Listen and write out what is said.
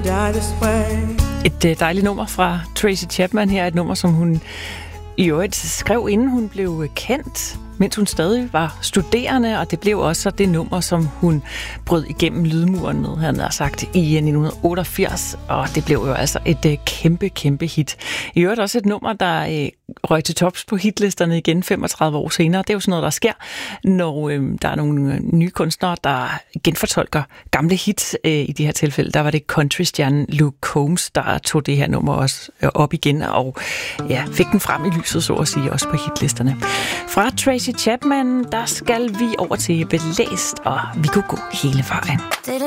die this way. Et dejligt nummer fra Tracy Chapman her. Et nummer, som hun i øvrigt skrev, inden hun blev kendt, mens hun stadig var studerende, og det blev også det nummer, som hun brød igennem lydmuren med, han har sagt, i 1988, og det blev jo altså et kæmpe hit. I øvrigt også et nummer, der røg til tops på hitlisterne igen 35 år senere. Det er jo sådan noget, der sker, når der er nogle nye kunstnere, der genfortolker gamle hits. I de her tilfælde, der var det countrystjernen Luke Combs, der tog det her nummer også op igen, og ja, fik den frem i lyset, så at sige, også på hitlisterne. Fra Tracy Chapman, der skal vi over til Belæst, og vi kunne gå hele vejen.